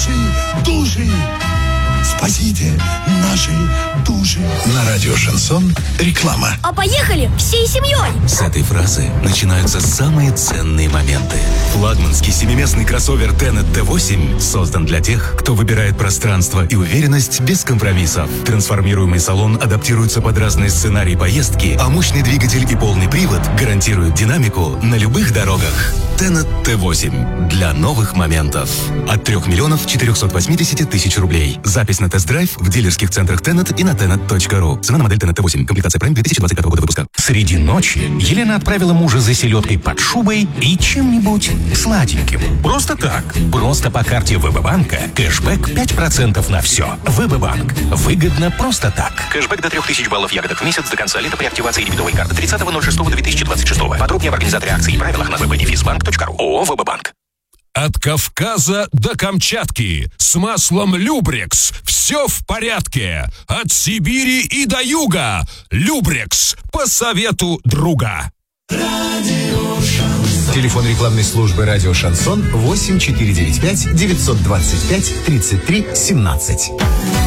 наши души. Спасите наши души. На радио «Шансон» реклама. А поехали всей семьей! С этой фразы начинаются самые ценные моменты. Флагманский семиместный кроссовер Tenet T8 создан для тех, кто выбирает пространство и уверенность без компромиссов. Трансформируемый салон адаптируется под разные сценарии поездки, а мощный двигатель и полный привод гарантируют динамику на любых дорогах. Tenet T8 для новых моментов. От 3 480 000 рублей. Запись на тест-драйв в дилерских центрах Tenet и на tenet.ru. Цена на модель Tenet T8. Комплектация Prime 2025 года выпуска. Среди ночи Елена отправила мужа за селедкой под шубой и чем-нибудь сладеньким. Просто так. Просто по карте ВБ-банка. Кэшбэк 5% на все. ВБ-банк. Выгодно просто так. Кэшбэк до 3000 баллов ягодок в месяц до конца лета при активации дебетовой карты 30.06.2026. Подробнее об организаторе акций и правилах на www.benefisbank.ru. ООО «ВБ-банк». От Кавказа до Камчатки с маслом Любрекс все в порядке. От Сибири и до юга Любрекс по совету друга. Телефон рекламной службы «Радио Шансон» 8495 925 33 17.